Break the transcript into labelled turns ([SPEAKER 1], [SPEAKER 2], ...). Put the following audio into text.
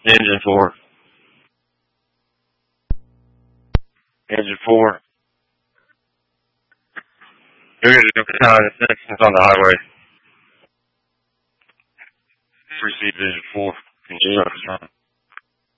[SPEAKER 1] Engine 4. Engine 4. You're going to go behind the sections on the highway. Receive Engine 4. Construction.